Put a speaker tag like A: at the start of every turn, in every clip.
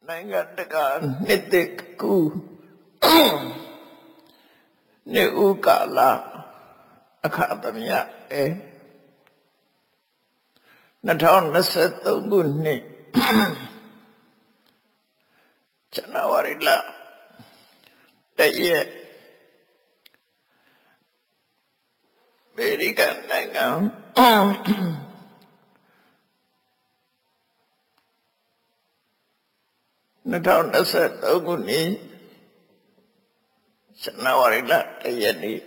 A: နိုင်ငံတကာနှစ်သက်ကူနေဥကာလအခါသမယ2023ခုနှစ်ဇန်နဝါရီလတရက်အမေရိကန်နိုင်ငံ2023ခုနှစ်ဇန်နဝါရီလတရက်နေ့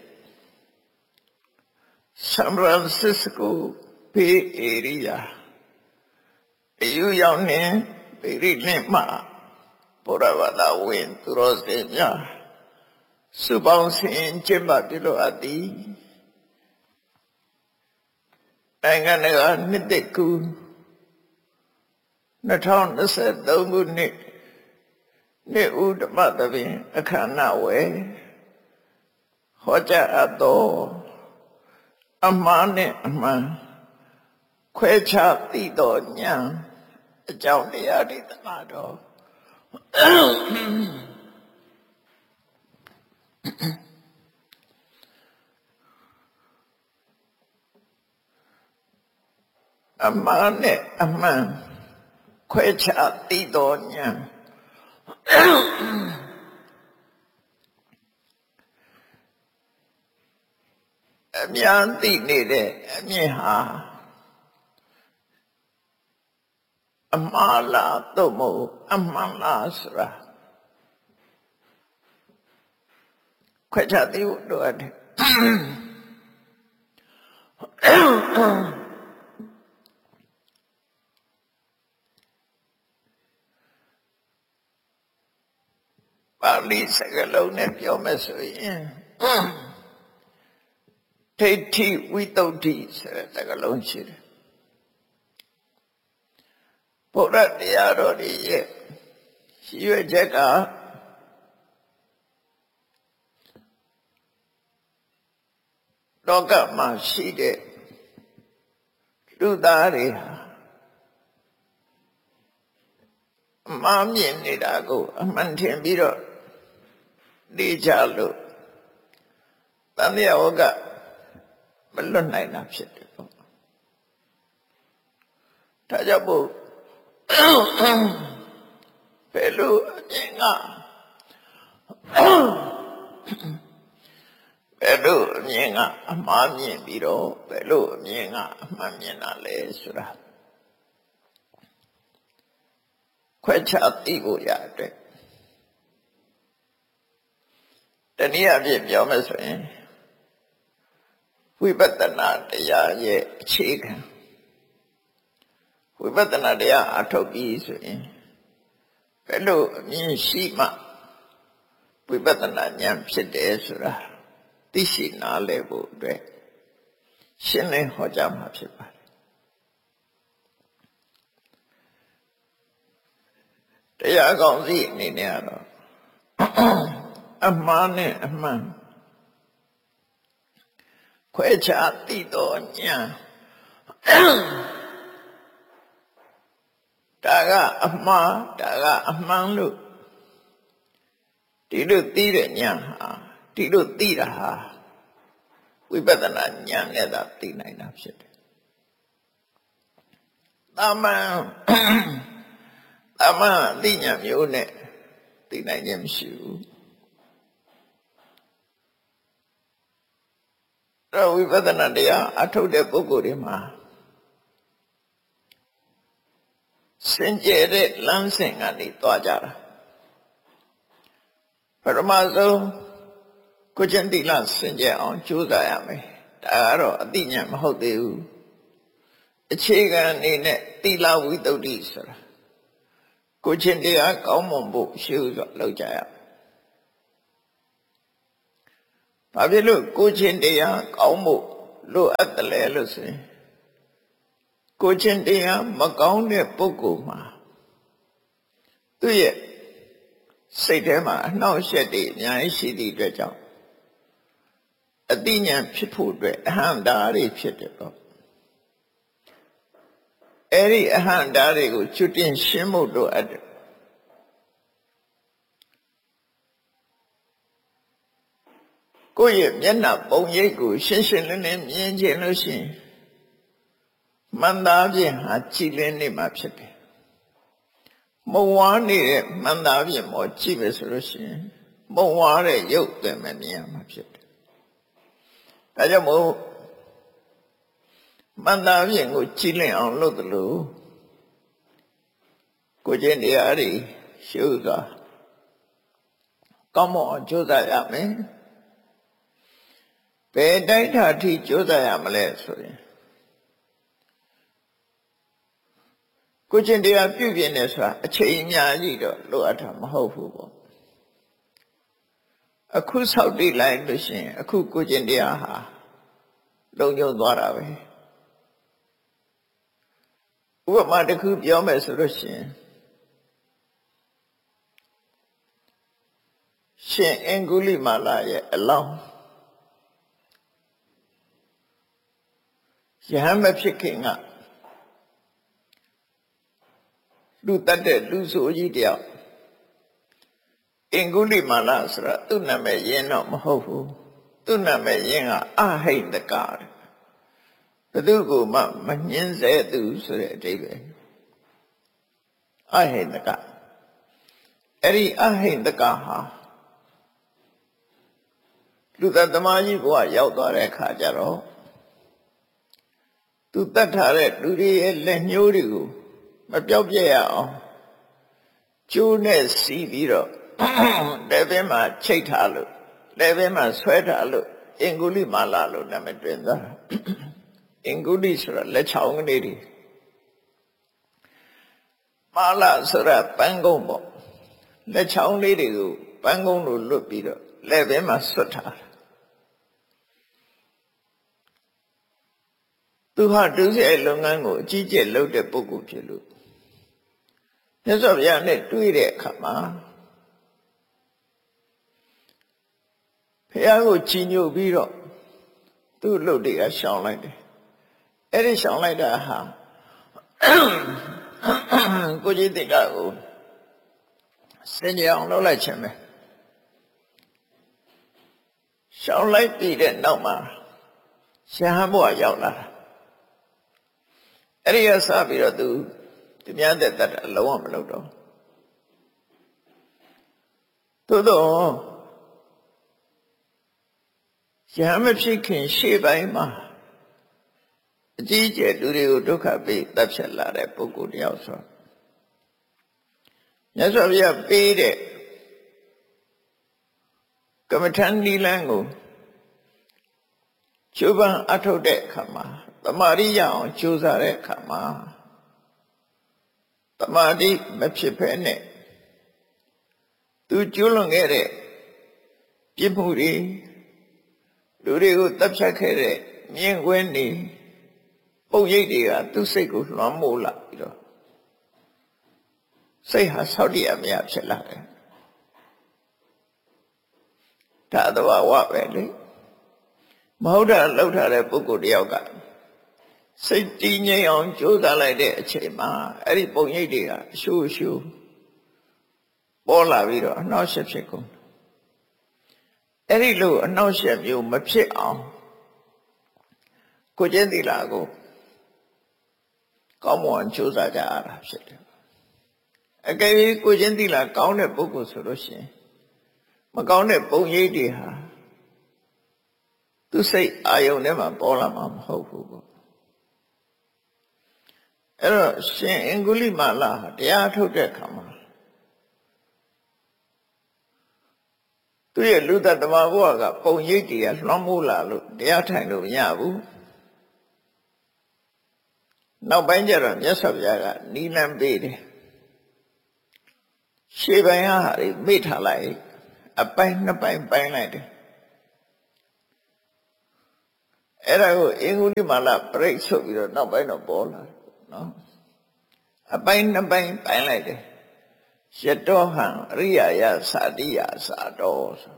A: ဆန်ဖရန်စစ္စကိုဘေးဧရိယာအယူရောက်နေပေရိလင်းမှာဘုရားဘာသာဝင်သူတော်စင်များစုပေါင်းဆင်ကျင်းပပြုလုပ်အပ်သည်နိုင်ငံတကာနှစ်သက်ကူ2023ခုနှစ်နေဥဓမ္မသဘင်အခမ်းအနားဝယ်ဟောကြားအပ်သောအမှားနဲ့အမှန်ခွဲခြားသိသောဉာဏ်အကြောင်းတရားတွေသနာတော်အမှားနဲ့အမှန်ခွဲခြားသိသောဉာဏ်အများသိနေတဲ့အမြင်ဟာအမှားလားသို့မဟုတ်အမှန်လားဆိုတာခွဲခြားသိဖို့လိုအပ်တယ်ပါဠိစကားလုံးနဲ့ပြောမယ်ဆိုရင်ဒိဋ္ဌိဝိသုဒ္ဓိဆိုတဲ့စကားလုံးရှိတယ်ဘုရားတရားတော်ရဲ့ရည်ရွယ်ချက်ကလောကမှာရှိတဲ့လူသားတွေဟာအမှားမြင်နေတာကိုအမှန်ထင်ပြီးတော့နေကြလို့သံဃာဝကမလွတ်နိုင်တာဖြစ်တယ်ပေါ့ဒါကြောင့်မို့ဘယ်လိုအမြင်ကအမှားမြင်ပြီးတော့ဘယ်လိုအမြင်ကအမှန်မြင်တာလဲဆိုတာခွဲခြားသိဖို့ရတဲ့တနည်းအားဖြင့်ပြောမယ်ဆိုရင်ဝိပဿနာတရားရဲ့အခြေခံဝိပဿနာတရားအထုတ်ပြီးဆိုရင်ဘယ်လိုအမြင်ရှိမှဝိပဿနာဉာဏ်ဖြစ်တယ်ဆိုတာသိရှိနားလည်ဖို့အတွက်ရှင်းလင်းဟောကြားမှာဖြစ်ပါတယ်တရားကောင်းစီအနေနဲ့ကတော့အမှားနဲ့အမှန်ခွဲခြားသိသောဉာဏ်ဒါကအမှားဒါကအမှန်လို့ဒီလိုသိတဲ့ဉာဏ်ဟာဒီလိုသိတာဟာဝိပဿနာဉာဏ်နဲ့သာသိနိုင်တာဖြစ်တယ်တာမန်အသိဉာဏ်မျိုးနဲ့သိနိုင်ခြင်းမရှိဘူးဝိပဿနာတရားအထုတ်တဲ့ပုဂ္ဂိုလ်တွေမှာစင်ကြယ်တဲ့လမ်းစဉ်ကနေသွားကြတာပထမဆုံးကိုယ်ကျင့်သီလစင်ကြယ်အောင်ကြိုးစားရမယ်ဒါကတော့အသိဉာဏ်မဟုတ်သေးဘူးအခြေခံအနေနဲ့သီလဝိသုဒ္ဓိဆိုတာကိုယ်ကျင့်တရားကောင်းမွန်ဖို့ရှေ့ဥစွာလုပ်ကြရဘာဖြစ်လို့ကိုယ်ကျင့်တရားကောင်းဖို့လိုအပ်တယ်လဲလို့ဆိုရင်ကိုယ်ကျင့်တရားမကောင်းတဲ့ပုဂ္ဂိုလ်မှာသူ့ရဲ့စိတ်ထဲမှာအနှောင့်အယှက်တွေအများကြီးရှိသည့်အတွက်ကြောင့်အသိဉာဏ်ဖြစ်ဖို့အတွက်အဟံတာတွေဖြစ်တယ်ပေါ့အဲ့ဒီအဟံတာတွေကိုကျွတ်တင်ရှင်းဖို့လိုအပ်တယ်ကိုယ့်ရဲ့မျက်နှာပုံရိပ်ကိုရှင်းရှင်းလင်းလင်းမြင်ခြင်းလို့ရှိရင်မှန်သားဖြင့်ဟာကြည်လင်းနေမှာဖြစ်တယ်မုံဝါးနေတဲ့မှန်သားဖြင့်မောကြည့်မယ်ဆိုလို့ရှိရင်မုံဝါးတဲ့ရုပ်ပဲမမြင်ရမှာဖြစ်တယ်ဒါကြောင့်မို့မှန်သားဖြင့်ကိုကြည်လင်းအောင်လုပ်သလိုကိုကျင့်တရားတွေရှုစွာကောင်းမွန်အောင်ကြိုးစားရမယ်ဘယ်တိုက်ထာထိကြိုးစားရမလဲဆိုရင်ကိုကျင့်တရားပြုပြင်နေဆိုတာအချိန်အများကြီးတော့လိုအပ်တာမဟုတ်ဘူးပေါ့အခုဆောက်တည်လိုက်လို့ရှိရင်အခုကိုကျင့်တရားဟာလုံခြုံသွားတာပဲဥပမာတစ်ခုပြောမယ်ဆိုလို့ရှိရင်ရှင်အင်္ဂုလိမာလာရဲ့အလောင်းယဟန်မဖြစ်ခင်ကလူတတ်တဲ့လူဆိုကြီးတယောက်အင်္ဂုလိမာလာဆိုတာသူ့နာမည်ရင်းတော့မဟုတ်ဘူးသူ့နာမည်ရင်းကအဟိန္ဒကဘယ်သူကိုမှမညှင်းဆဲသူဆိုတဲ့အဓိပ္ပာယ်အဟိန္ဒကအဲ့ဒီအဟိန္ဒကဟာလူသက်သမားကြီးဘဝရောက်သွားတဲ့အခါကျတော့သူတတ်ထားတဲ့လူတွေရဲ့လက်ညှိုးတွေကိုမပြောက်ပြက်ရအောင်ကျိုးနဲ့စီးပြီးတော့လက်ဘက်မှာချိတ်ထားလို့လက်ဘက်မှာဆွဲထားလို့အင်္ဂုလိမာလာလို့နာမည်တွင်သွားတာအင်္ဂုလိဆိုတာလက်ချောင်းကလေးတွေမာလာဆိုတာပန်းကုန်းပေါ့လက်ချောင်းလေးတွေကိုပန်းကုန်းလို့လွတ်ပြီးတော့လက်ဘက်မှာဆွတ်ထားသူဟာဒုစရိုက်လုပ်ငန်းကိုအကြီးကျယ်လုပ်တဲ့ပုဂ္ဂိုလ်ဖြစ်လို့မြတ်စွာဘုရားနဲ့တွေ့တဲ့အခါမှာဘုရားကိုချီးညိုပြီးတော့သူ့လုပ်တွေကရှောင်လိုက်တယ်အဲ့ဒီရှောင်လိုက်တာဟာကိုကြီးတိကကိုစင်ကြအောင်လုပ်လိုက်ခြင်းပဲရှောင်လိုက်ပြီးတဲ့နောက်မှာရှဟန်ဘုရားရောက်လာတာအဲ့ဒီကစပြီးတော့သူများတဲ့တတ်အလုံးဝမလုပ်တော့သို့တော့ရဟန်းမဖြစ်ခင်ရှေ့ပိုင်းမှာအကြီးအကျယ်လူတွေကိုဒုက္ခပေးတပ်ဖြတ်လာတဲ့ပုဂ္ဂိုလ်တယောက်ဆိုမြတ်စွာဘုရားပေးတဲ့ကမ္မထန်နိလန်းကိုကျိုးပန်းအထုတ်တဲ့အခါမှာတမာရိရအောင်ကြိုးစားတဲ့အခါမှာတမာတိမဖြစ်ဖဲနဲ့သူကျွလွန်ခဲ့တဲ့ပြစ်မှုတွေလူတွေကိုတပ်ဖြတ်ခဲ့တဲ့မြင်ကွင်းတွေပုံရိပ်တွေကသူ့စိတ်ကိုလွှမ်းမိုးလာပြီးတော့စိတ်ဟာဆောက်တည်ရမရဖြစ်လာတယ်ဒါသဘာဝပဲလေမဟုတ်တာလောက်ထားတဲ့ပုဂ္ဂိုလ်တယောက်ကစိတ်တည်ငြိမ်အောင်ကြိုးစားလိုက်တဲ့အချိန်မှာအဲ့ဒီပုံရိပ်တွေကအရှုပ်ရှုပ်ပေါ်လာပြီးတော့အနှောက်အယှက်ဖြစ်ကုန်အဲ့ဒီလိုအနှောက်အယှက်မျိုးမဖြစ်အောင်ကိုကျင့်သီလကိုကောင်းမွန်ကြိုးစားကြရတာဖြစ်တယ်အကယ်၍ကိုကျင့်သီလကောင်းတဲ့ပုဂ္ဂိုလ်ဆိုလို့ရှိရင်မကောင်းတဲ့ပုံရိပ်တွေဟာသူစိတ်အာယုန်ထဲမှာပေါ်လာမှာမဟုတ်ဘူးပေါ့အဲ့တော့ရှင်အင်္ဂုလိမာလာဟာတရားထုတ်တဲ့အခါမှာသူရဲ့လူသက်သမားဘဝကပုံရိပ်တွေကလွှမ်းမိုးလာလို့တရားထိုင်လို့မရဘူးနောက်ပိုင်းကျတော့မြတ်စွာဘုရားကနိလန်းပေးတယ်ရှေ့ပိုင်းဟာတွေမိထားလိုက်အပိုင်းနှစ်ပိုင်းပိုင်းလိုက်တယ်အဲ့ဒါကိုအင်္ဂုလိမာလာပြိတ်ချုပ်ပြီးတော့နောက်ပိုင်းတော့ပေါ်လာနော်အပိုင်းနှစ်ပိုင်းပိုင်းလိုက်တယ်ယတောဟံအရိယာယသာတိယသာတော်ဆို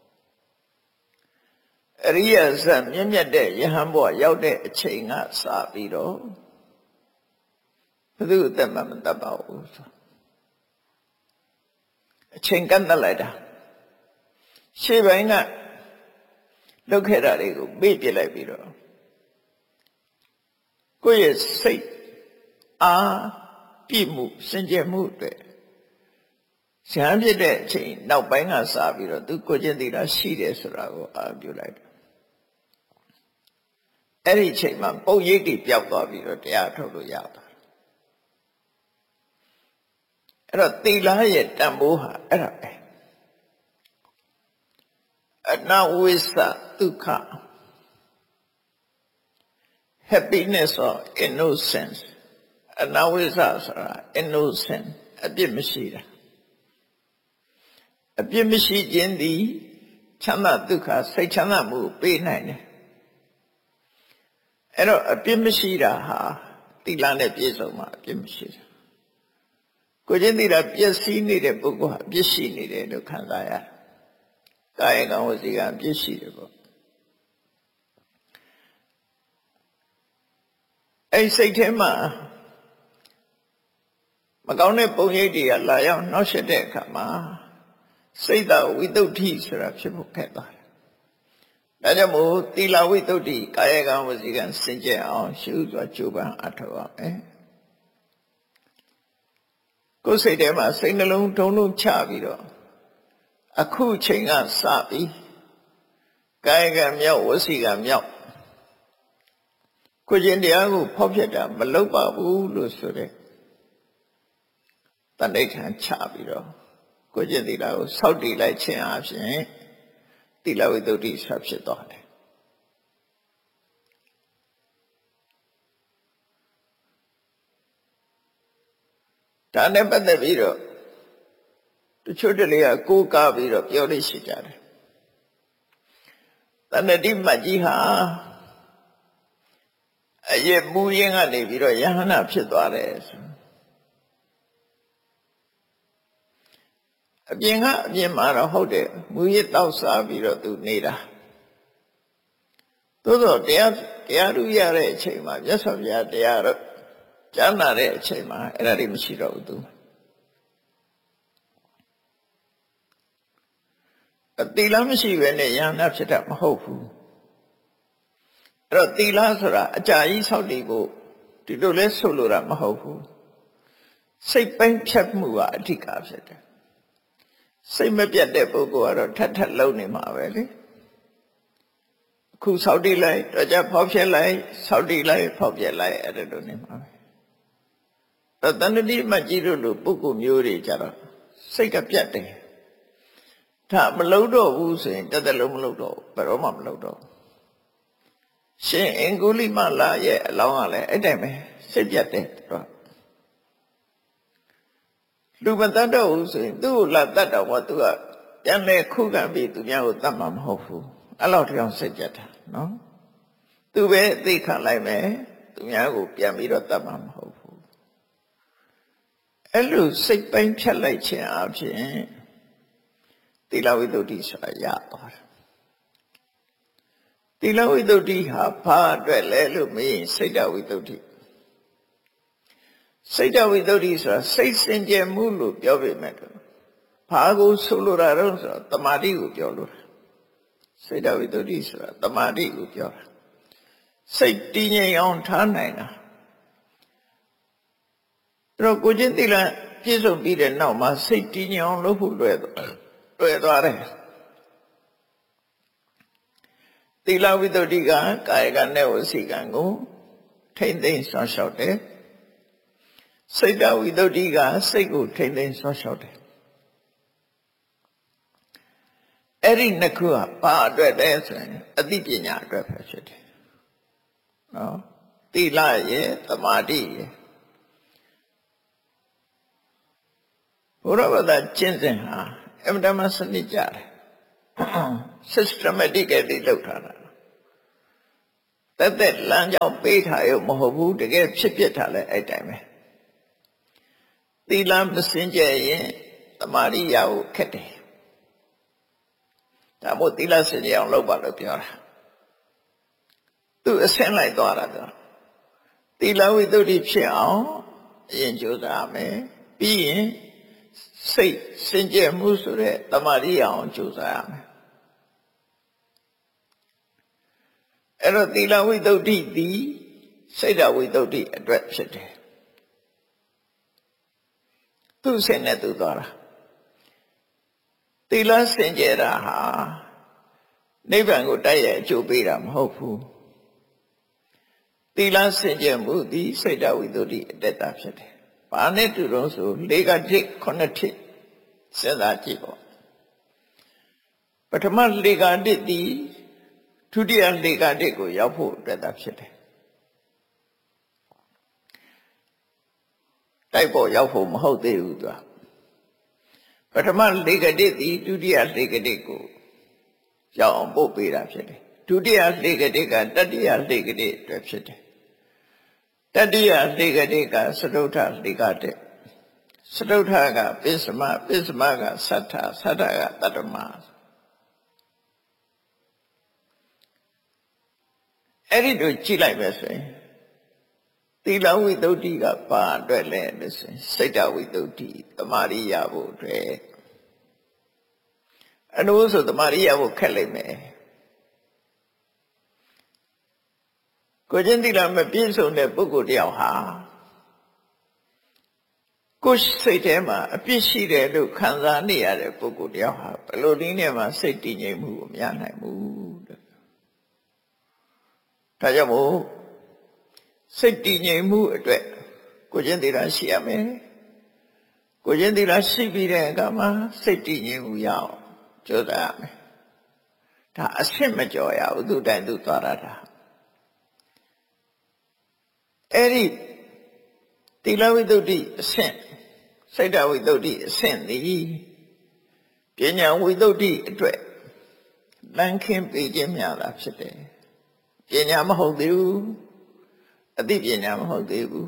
A: အရိယာဇတ်မြင့်မြတ်တဲ့ယဟန်ဘဝရောက်တဲ့အချိန်ကစပြီးတော့ဘယ်သူအသက်မှမတတ်ပါဘူးဆိုအချိန်ကန့်သက်လိုက်တာရှေ့ပိုင်းကလုပ်ခဲ့တာတွေကိုမေ့ပြစ်လိုက်ပြီးတော့ကိုယ့်ရဲ့စိတ်အားပြည့်မှုစင်ကြယ်မှုအတွက်ဉာဏ်ဖြစ်တဲ့အချိန်နောက်ပိုင်းကစပြီးတော့သူကိုချင်းသီလရှိတယ်ဆိုတာကိုအားပြုလိုက်တယ်အဲ့ဒီအချိန်မှာပုံရိပ်တွေပျောက်သွားပြီးတော့တရားထုတ်လို့ရပါတယ်အဲ့တော့သီလရဲ့တန်ဖိုးဟာအဲ့ဒါပဲအနဝိသဒုက္ခ happiness or innocence အနဝိသဆိုတာ innocent အပြစ်မရှိတာအပြစ်မရှိခြင်းသည်ချမ်းသာဒုက္ခစိတ်ချမ်းသာမှုပေးနိုင်တယ်အဲ့တော့အပြစ်မရှိတာဟာသီလနဲ့ပြည့်စုံမှာအပြစ်မရှိတာကိုချင်းသီလပျက်စီးနေတဲ့ပုဂ္ဂိုလ်ဟာအပြစ်ရှိနေတယ်လို့ခံစားရတယ်ကာယကံဝစီကံအပြစ်ရှိတယ်ပေါ့အဲ့စိတ်ထဲမှာမကောင်းတဲ့ပုံရိပ်တွေကလာရောက်နှောက်ယှက်တဲ့အခါမှာစိတ်တဝိတ္တုဋ္ဌိဆိုတာဖြစ်ဖို့ခက်သွားတယ်ဒါကြောင့်မို့သီလဝိတ္တုဋ္ဌိကာယကံဝစီကံစင်ကြယ်အောင်ရှုစွာကြိုးပမ်းအထောက်အောင်ကိုယ်စိတ်ထဲမှာစိတ်နှလုံးထုံးလုံးချပြီးတော့အခုချိန်ကစပြီးကာယကံမြောက်ဝစီကံမြောက်ကိုကျင့်တရားကိုဖောက်ဖျက်တာမလုပ်ပါဘူးလို့ဆိုတဲ့တဏိဋ္ဌာန်ချပြီးတော့ကိုကျင့်သီလကိုစောင့်တည်လိုက်ခြင်းအပြင်သီလဝိတ္တုဋ္ဌိဆက်ဖြစ်သွားတယ်ဒါနဲ့ပတ်သက်ပြီးတော့တချို့တလေကကိုးကားပြီးတော့ပြောလို့ရှိကြတယ်တဏှတိမတ်ကြီးဟာအရဲ့မူရင်းကနေပြီးတော့ယဟနာဖြစ်သွားတယ်ဆိုအပြင်မှာတော့ဟုတ်တယ်မူရင်းတောက်စားပြီးတော့သူနေတာသို့တော့တရားဓုရတဲ့အချိန်မှာမြတ်စွာဘုရားတရားတော့ကြားနာတဲ့အချိန်မှာအဲ့ဒါတွေမရှိတော့ဘူးသူအသီလမရှိဘဲနဲ့ယဟနာဖြစ်တာမဟုတ်ဘူးအဲ့တော့သီလဆိုတာအကြာကြီးဆောက်တည်ဖို့ဒီလိုလဲဆိုလိုတာမဟုတ်ဘူးစိတ်ပိုင်းဖြတ်မှုကအဓိကဖြစ်တယ်စိတ်မပြတ်တဲ့ပုဂ္ဂိုလ်ကတော့ထပ်လုံးနေမှာပဲလေအခုဆောက်တည်လိုက်တော့ကြဖောက်ဖျက်လိုက်ဆောက်တည်လိုက်ဖောက်ဖျက်လိုက်အဲ့ဒါလိုနေမှာပဲတဏှတိမတ်ကြီးတို့လိုပုဂ္ဂိုလ်မျိုးတွေကြတော့စိတ်ကပြတ်တယ်ဒါမလုံးတော့ဘူးဆိုရင်တသက်လုံးမလုံးတော့ဘယ်တော့မှမလုံးတော့ရှင်အင်္ဂုလိမလာရဲ့အလောင်းကလည်းအဲ့တိုင်ပဲစိတ်ပြတ်တယ်တော့လူမတတ်တော့ဘူးဆိုရင်သူ့ကိုလာတတ်တော့မှသူကပြန်လဲခုခံပြီးသူများကိုတတ်မှာမဟုတ်ဘူးအဲ့လောက်တောင်စိတ်ပြတ်တာနော်သူပဲသိခံလိုက်မယ်သူများကိုပြန်ပြီးတော့တတ်မှာမဟုတ်ဘူးအဲ့လိုစိတ်ပိုင်းဖြတ်လိုက်ခြင်းအပြင်သီလဝိတ္တုဋ္ဌိဆိုတာရသွားတယ်သီလဝိတ္တုဋ္ဌိဟာဘာအတွက်လဲလို့မေးရင်စိတ်တဝိတ္တုဋ္ဌိစိတ်တဝိတ္တုဋ္ဌိဆိုတာစိတ်စင်ကြယ်မှုလို့ပြောပေမဲ့ဘာကိုဆိုလိုတာတော့ဆိုတော့တမာတိကိုပြောလို့စိတ်တဝိတ္တုဋ္ဌိဆိုတာတမာတိကိုပြောတာစိတ်တည်ငြိမ်အောင်ထားနိုင်တာအဲ့တော့ကိုကျင့်သီလပြည့်စုံပြီးတဲ့နောက်မှာစိတ်တည်ငြိမ်အောင်လုပ်ဖို့လွယ်သွားတယ်သီလဝိတ္တုဋ္ဌိကကာယကံနဲ့ဝစီကံကိုထိမ့်သိမ်းဆောင်ရှောက်တယ်စိတ်တဝိတ္တုဋ္ဌိကစိတ်ကိုထိမ့်သိမ်းဆောင်ရှောက်တယ်အဲ့ဒီနှစ်ခုကဘာအတွက်လဲဆိုရင်အသိပညာအတွက်ပဲဖြစ်တယ်နော်သီလရဲ့သမာဓိရဲ့ဘုရားဘာသာကျင့်စဉ်ဟာအမှန်တမ်းစနစ်ကြတယ်systematically လုပ်ထားတာတက်လမ်းကြောင်းပေးထားရုံမဟုတ်ဘူးတကယ်ဖြစ်ဖြစ်ထားလဲအဲ့တိုင်းပဲသီလမစင်ကြယ်ရင်သမာဓိရဖို့ခက်တယ်ဒါမို့သီလစင်ကြယ်အောင်လုပ်ပါလို့ပြောတာသူအဆင့်လိုက်သွားတာပြောသီလဝိတ္တုဋ္ဌိဖြစ်အောင်အရင်ကြိုးစားမယ်ပြီးရင်စိတ်စင်ကြယ်မှုဆိုတဲ့တမာတိအောင်ကြိုးစားရမယ်အဲ့တော့သီလဝိတ္တုသည်စိတ်ဓာတ်ဝိတ္တုအတွက်ဖြစ်တယ်သူ့ဆင်နဲ့သူသွားတာသီလစင်ကြယ်တာဟာနိဗ္ဗာန်ကိုတိုက်ရိုက်အကျိုးပေးတာမဟုတ်ဘူးသီလစင်ကြယ်မှုသည်စိတ်ဓာတ်ဝိတ္တုအတက်တာဖြစ်တယ်ဘာနဲ့တူတော့ဆို၄ကတိ9တိစဉ်းစားကြည့်ပေါ့ပထမ၄ကတိသည်ဒုတိယ၄ကတိကိုရောက်ဖို့အတွက်တာဖြစ်တယ်တိုက်ပေါ်ရောက်ဖို့မဟုတ်သေးဘူးသူကပထမ၄ကတိသည်ဒုတိယ၄ကတိကိုရောက်အောင်ပို့ပေးတာဖြစ်တယ်ဒုတိယ၄ကတိကတတိယ၄ကတိအတွက်ဖြစ်တယ်တတိယ၄ကတိကစတုထ၄ကတိစတုထကပစ္စမပစ္စမကသတ္ထသတ္ထကတတ္တမအဲ့ဒီတို့ကြည့်လိုက်ပဲဆိုရင်သီလဝိတ္တုကဘာအတွက်လဲလို့ဆိုရင်စိတ်ဓာတ်ဝိတ္တုသမာဓိရဖို့အတွက်အနုဆိုသမာဓိရဖို့ခက်လိမ့်မယ်ကိုချင်းသီလမပြည့်စုံတဲ့ပုဂ္ဂိုလ်တယောက်ဟာကိုယ်စိတ်ထဲမှာအပြစ်ရှိတယ်လို့ခံစားနေရတဲ့ပုဂ္ဂိုလ်တယောက်ဟာဘယ်လိုနည်းနဲ့မှစိတ်တည်ငြိမ်မှုကိုမရနိုင်ဘူးတဲ့ဒါကြောင့်မို့စိတ်တည်ငြိမ်မှုအတွက်ကိုချင်းသီလရှိရမယ်ကိုချင်းသီလရှိပြီးတဲ့အခါမှာစိတ်တည်ငြိမ်မှုရအောင်ကြိုးစားရမယ်ဒါအရှင်းမကြော်ရဘူးသူတိုင်သူသွားတာအဲ့ဒီသီလဝိတ္တုအဆင့်စိတ်ဓာတ်ဝိတ္တုအဆင့်သည်ပညာဝိတ္တုအတွက်လမ်းခင်းပေးခြင်းများတာဖြစ်တယ်ပညာမဟုတ်သေးဘူးအသိပညာမဟုတ်သေးဘူး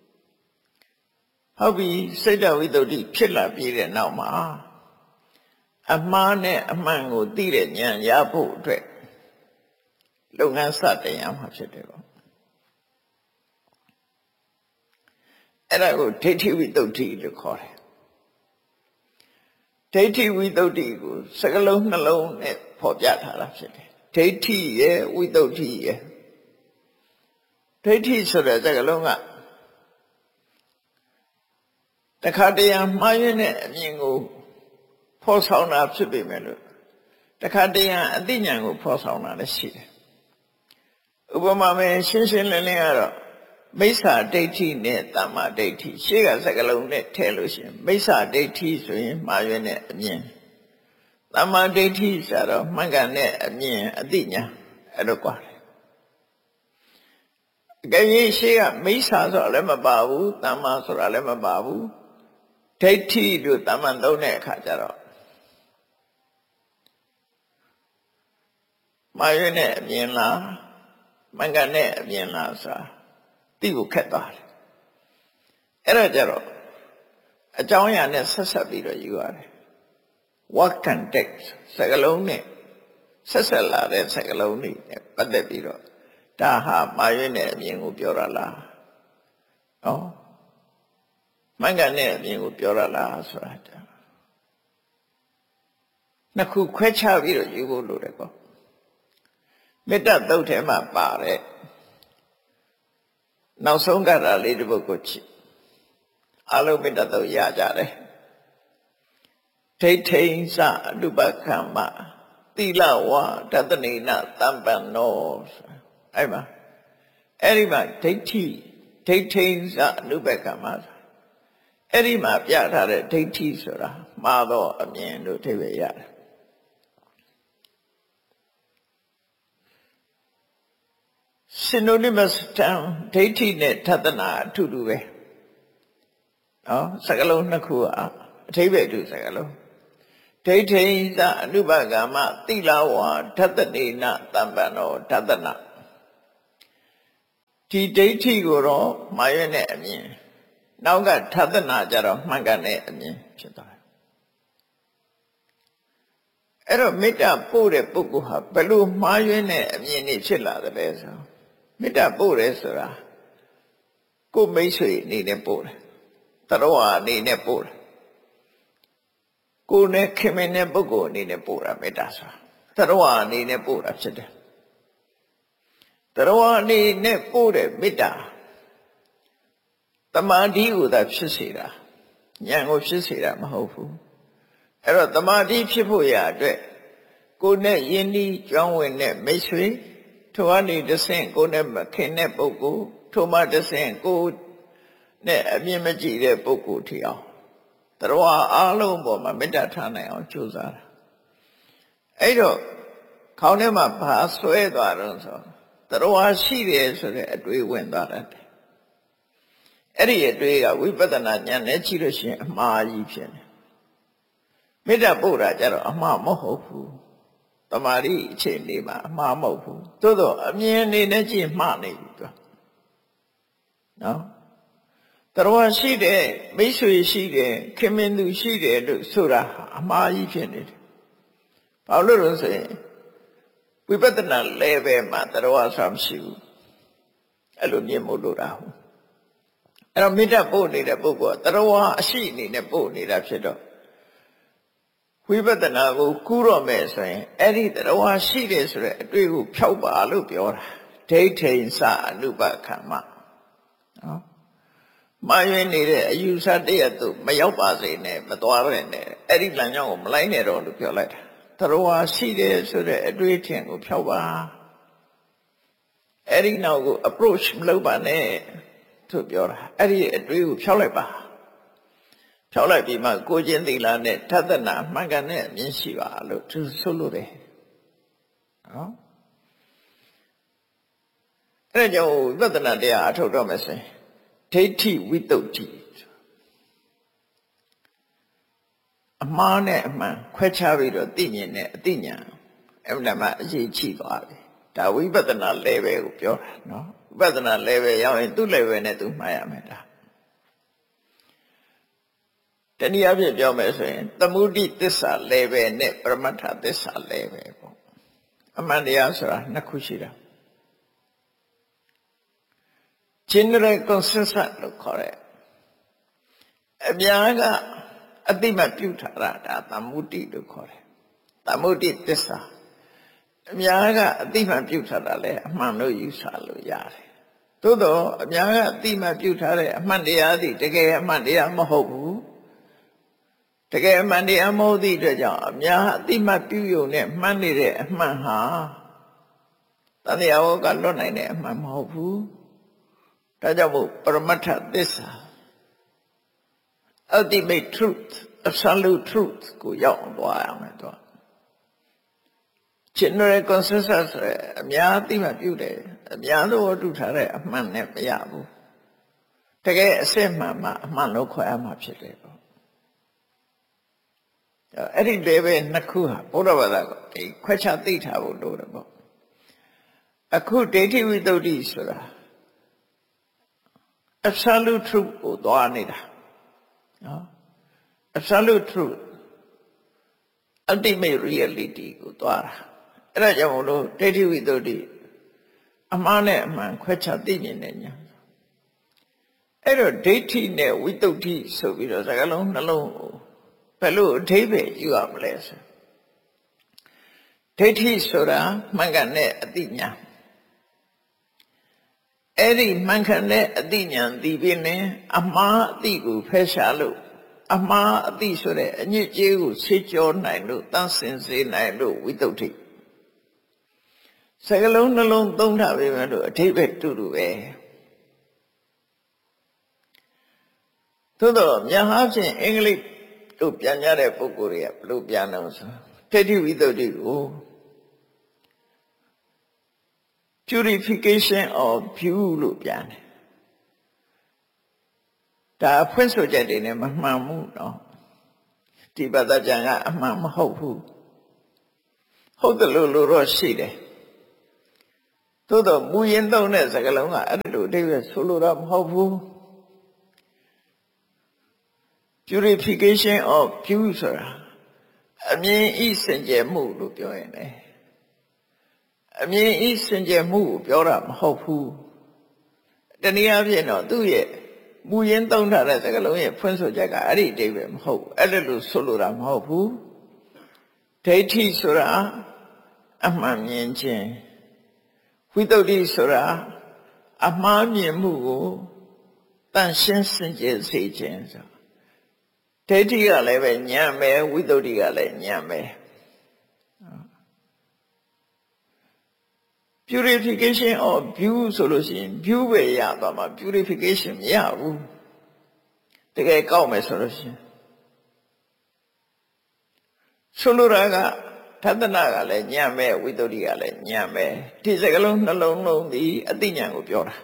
A: ဟုတ်ပြီစိတ်ဓာတ်ဝိတ္တုဖြစ်လာပြီးတဲ့နောက်မှာအမှားနဲ့အမှန်ကိုသိတဲ့ဉာဏ်ရဖို့အတွက်လုပ်ငန်းစတင်ရမှာဖြစ်တယ်ပေါ့အဲ့ဒါကိုဒိဋ္ဌိဝိတ္တုလို့ခေါ်တယ်ဒိဋ္ဌိဝိတ္တုကိုစကလုံးနှလုံးနဲ့ဖော်ပြထားတာဖြစ်တယ်ဒိဋ္ဌိရဲ့ဝိတ္တုရဲ့ဒိဋ္ဌိဆိုတဲ့စကလုံးကတခါတရံမှားရင်းတဲ့အမြင်ကိုဖော်ဆောင်တာဖြစ်ပေမဲ့လို့တခါတရံအသိဉာဏ်ကိုဖော်ဆောင်တာလည်းရှိတယ်ဥပမာမဲ့ရှင်းရှင်းလင်းလင်းကတော့မိစ္ဆာဒိဋ္ဌိနဲ့သမ္မာဒိဋ္ဌိရှေ့ကစကားလုံးနဲ့ထည့်လို့ရှိရင်မိစ္ဆာဒိဋ္ဌိဆိုရင်မှားရွံ့တဲ့အမြင်သမ္မာဒိဋ္ဌိဆိုတော့မှန်ကန်တဲ့အမြင်အသိဉာဏ်အဲ့လိုกว่าတယ်အကယ်၍ရှေ့ကမိစ္ဆာဆိုတာလည်းမပါဘူးသမ္မာဆိုတာလည်းမပါဘူးဒိဋ္ဌိတို့သမ္မာသုံးတဲ့အခါကျတော့မှားရွံ့တဲ့အမြင်လားမှန်ကန်တဲ့အမြင်လားဆိုတာတိကိုခက်သွားတယ်အဲ့ဒါကြတော့အကြောင်းအရာနဲ့ဆက်ဆက်ပြီးတော့ယူရတယ် what context စကားလုံးနဲ့ဆက်ဆက်လာတဲ့စကားလုံးတွေနဲ့ပတ်သက်ပြီးတော့ဒါဟာမှားရွံ့တဲ့အမြင်ကိုပြောရလားဟောမှန်ကန်တဲ့အမြင်ကိုပြောရလားဆိုတာနှစ်ခုခွဲခြားပြီးတော့ယူဖို့လိုတယ်ပေါ့မေတ္တာသုတ်ထဲမှာပါတယ်နောက်ဆုံးကတာလေးတစ်ပုဒ်ကိုကြည့်အလုံးမေတ္တာသုတ်ရကြတယ်ဒိဋ္ဌိဉ္စအနုပက္ခမသီလဝါတတနေနတမ္ပန္နောအဲ့မှာဒိဋ္ဌိဉ္စအနုပက္ခမအဲ့ဒီမှာပြထားတဲ့ဒိဋ္ဌိဆိုတာမှားသောအမြင်လို့အဓိပ္ပာယ်ရတယ်synonymous term ဒိဋ္ဌိနဲ့ထသနာအတူတူပဲနော်စကားလုံးနှစ်ခုအဓိပ္ပာယ်တူစကားလုံးဒိဋ္ဌိသအနုပဂမသီလဝါထသနေနတမ္ပန္နောထသနာဒီဒိဋ္ဌိကိုတော့မှားရွံ့တဲ့အမြင်နောက်ကထသနာကြတော့မှန်ကန်တဲ့အမြင်ဖြစ်သွားတယ်အဲ့တော့မေတ္တာပို့တဲ့ပုဂ္ဂိုလ်ဟာဘယ်လိုမှားရွံ့တဲ့အမြင်တွေဖြစ်လာတယ်လဲဆိုမေတ္တာပို့တယ်ဆိုတာကိုမိတ်ဆွေအနေနဲ့ပို့တယ်တရောအနေနဲ့ပို့တယ်ကိုနဲ့ခင်မင်းတဲ့ပုဂ္ဂိုလ်အနေနဲ့ပို့တာမေတ္တာဆိုတာတရောအနေနဲ့ပို့တာဖြစ်တယ်တရားနေနဲ့ပို့တဲ့မေတ္တာတမာတိကိုသာဖြစ်စေတာဉာဏ်ကိုဖြစ်စေတာမဟုတ်ဘူးအဲ့တော့တမာတိဖြစ်ဖို့ရအတွက်ကိုယ်နဲ့ယဉ်ဤကြောင်းဝင်တဲ့မိတ်ဆွေထိုအနေတဆင့်ကိုယ်နဲ့မခင်တဲ့ပုဂ္ဂိုလ်ထိုမှတဆင့်ကိုယ်နဲ့အမြင်မကြည့်တဲ့ပုဂ္ဂိုလ်ထီအောင်တရားအားလုံးပေါ်မှာမေတ္တာထားနိုင်အောင်ကြိုးစားတာအဲ့တော့ခေါင်းထဲမှာဘာဆွဲသွားတော့ဆိုတရားရှိတယ်ဆိုတဲ့အတွေ့ဝင်သွားတယ်အဲ့ဒီအတွေ့ကဝိပဿနာဉာဏ်နဲ့ကြည့်လို့ရှိရင်အမှားကြီးဖြစ်တယ်မေတ္တာပို့တာကြတော့အမှားမဟုတ်ဘူးတမာရီအခြေအနေမှာအမှားမဟုတ်ဘူးသို့တော့အမြင်အနေနဲ့ကြည့်မှားနေပြီသူနော်တရားရှိတယ်မိတ်ဆွေရှိတယ်ခင်မင်သူရှိတယ်လို့ဆိုတာအမှားကြီးဖြစ်နေတယ်ဘာလို့လဲဆိုရင်ဝိပဿနာ level မှာတရားဆမ်းရှိဘူးအဲ့လိုမြင်မို့လို့တာဟုတ်အဲ့တော့မေတ္တာပို့နေတဲ့ပုဂ္ဂိုလ်ကတရားအရှိအနေနဲ့ပို့နေတာဖြစ်တော့ဝိပဿနာကိုကူးတော့မယ်ဆိုရင်အဲ့ဒီတရားရှိတယ်ဆိုတဲ့အတွေ့ကိုဖြောက်ပါလို့ပြောတာဒိဋ္ဌိစအနုပခမ္မနော်မှားယွင်းနေတဲ့အယူဆတရသူမရောက်ပါစေနဲ့မသွားရနဲ့အဲ့ဒီလမ်းကြောင်းကိုမလိုက်နဲ့တော့လို့ပြောလိုက်တာတရားရှိတယ်ဆိုတဲ့အတွေ့အထင်ကိုဖြောက်ပါအဲ့ဒီနောက်ကို approach မလုပ်ပါနဲ့သူပြောတာအဲ့ဒီအတွေ့ကိုဖြောက်လိုက်ပါဖြောက်လိုက်ပြီးမှကိုချင်းသီလနဲ့ထသနာမှန်ကန်တဲ့အမြင်ရှိပါလို့သူဆိုလို့တယ်နော်အဲ့ဒါကြောင့်ဝိပဿနာတရားအထုတ်တော့မယ်ဆိုရင်ဒိဋ္ဌိဝိတ္တုဋ္ဌိအမှားနဲ့အမှန်ခွဲခြားပြီးတော့သိမြင်တဲ့အသိဉာဏ်အဲ့ဒါမှအရေးကြီးသွားပြီဒါဝိပဿနာ level ကိုပြောတာနော်ဝိပဿနာ level ရောက်ရင်သူ့ level နဲ့သူမှားရမယ်ဒါတနည်းအားဖြင့်ပြောမယ်ဆိုရင်သမုဒိသစ္စာ level နဲ့ပရမတ္ထသစ္စာ level ပေါ့အမှန်တရားဆိုတာနှစ်ခုရှိတာgeneral consensus လို့ခေါ်တဲ့အများကအတိမပြုထားတာဒါသမုဒိလို့ခေါ်တယ်သမုဒိသစ္စာအများကအတိမပြုထားတာလဲအမှန်လို့ယူဆလို့ရတယ်သို့တော့အများကအတိမပြုထားတဲ့အမှန်တရားသည်တကယ်အမှန်တရားမဟုတ်ဘူးတကယ်အမှန်တရားမဟုတ်သည့်အတွက်ကြောင့်အများအတိမပြုယုံနဲ့မှန်နေတဲ့အမှန်ဟာတဏှာဝကလွတ်နိုင်တဲ့အမှန်မဟုတ်ဘူးဒါကြောင့်မို့ပရမတ္ထသစ္စာ ultimate truth absolute truth ကိုရောက်သွားရမယ်တော့ general consensus အများအသိမှပြုတယ်အများသဘောတူထားတဲ့အမှန်နဲ့မရဘူးတကယ်အစစ်မှန်မှအမှန်လို့ခေါ်ရမှာဖြစ်တယ်ပေါ့အဲ့ဒီ level နှစ်ခုဟာဘုရားဘာသာကဒီခွဲခြားသိထားဖို့လိုတယ်ပေါ့အခုဒိဋ္ဌိဝိတ္တုဆိုတာabsolute truth ကိုသွားနေတာနော် absolute truth ultimate reality ကိုသွားတာအဲ့ဒါကြောင့်မလို့ဒိဋ္ဌိဝိတ္တုအမှားနဲ့အမှန်ခွဲခြားသိမြင်တဲ့ဉာဏ်အဲ့တော့ဒိဋ္ဌိနဲ့ဝိတ္တုဆိုပြီးတော့စကားလုံးနှလုံးကိုဘယ်လိုအဓိပ္ပာယ်ယူရမလဲဆိုဒိဋ္ဌိဆိုတာမှန်ကန်တဲ့အသိဉာဏ်အဲ့ဒီမှန်ကန်တဲ့အသိဉာဏ်ဒီပြင်းနဲ့အမှားအသိကိုဖယ်ရှားလို့အမှားအသိဆိုတဲ့အညစ်အကြေးကိုဆေးကြောနိုင်လို့တန်းစင်စေနိုင်လို့ဝိတ္တုစကလုံးနှလုံးသုံးထားပြီမဲ့လို့အဓိပ္ပာယ်တူတူပဲသို့တော့များအားဖြင့်အင်္ဂလိပ်တို့ပြန်ကြတဲ့ပုဂ္ဂိုလ်တွေကဘယ်လိုပြန်လဲဆိုဒိဋ္ဌိဝိတ္တုကို purification of view လို့ပြန်တယ်ဒါအဖွင့်ဆိုချက်တွေနဲ့မမှန်ဘူးเนาะဒီဘာသာပြန်ကအမှန်မဟုတ်ဘူးဟုတ်တယ်လို့တော့ရှိတယ်သို့တော့မူရင်းသုံးတဲ့စကားလုံးကအဲ့လိုအဓိပ္ပာယ်ဆိုလိုတာမဟုတ်ဘူး purification of view ဆိုတာအမြင်ဤစင်ကြယ်မှုလို့ပြောရင်လေအမြင်ဤစင်ကြယ်မှုကိုပြောတာမဟုတ်ဘူးတနည်းအားဖြင့်တော့သူ့ရဲ့မူရင်းသုံးထားတဲ့စကားလုံးရဲ့ဖွင့်ဆိုချက်ကအဲ့ဒီအဓိပ္ပာယ်မဟုတ်ဘူးအဲ့လိုဆိုလိုတာမဟုတ်ဘူးဒိဋ္ဌိဆိုတာအမှန်မြင်ခြင်းဝိတ္တုဒ္ဓိဆိုတာအမှားမြင်မှုကိုတန်ရှင်းစင်ကြယ်စေခြင်းဆိုဒိဋ္ဌိကလည်းပဲဉာဏ်ပဲဝိတ္တုဒ္ဓိကလည်းဉာဏ်ပဲ purification of view ဆိုလို့ရှိရင် view ပဲရသွားမှာ purification မရဘူးတကယ်ကောက်မယ်ဆိုလို့ရှိရင်ဆိုလိုတာကသတ္တနာကလည်းဉာဏ်ပဲဝိတ္တုဒ္ဓိကလည်းဉာဏ်ပဲဒီစကလုံးနှလုံးလုံးဒီအသိဉာဏ်ကိုပြောတာ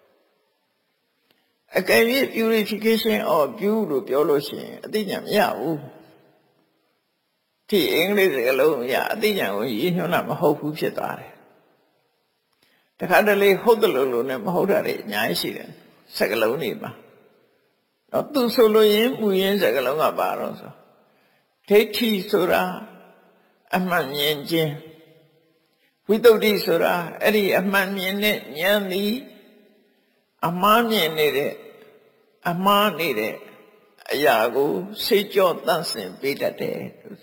A: အကယ်၍ purification of view လို့ပြောလို့ရှိရင်အသိဉာဏ်မရဘူးဒီအင်္ဂလိပ်စကားလုံးအရအသိဉာဏ်ကိုရည်ညွှန်းတာမဟုတ်ဘူးဖြစ်သွားတယ်တခါတလေဟုတ်တယ်လို့နဲ့မဟုတ်တာတွေအများကြီးရှိတယ်စကားလုံးတွေမှာတော့သူဆိုလို့ရင်မူရင်းစကားလုံးကပါတော့ဆိုဒိဋ္ဌိဆိုတာအမှန်မြင်ခြင်းဝိတ္တုဒ္ဓိဆိုတာအဲ့ဒီအမှန်မြင်တဲ့ဉာဏ်သည်အမှားမြင်နေတဲ့အမှားနေတဲ့အရာကိုစိတ်ကြောတန့်စင်ပေးတတ်တယ်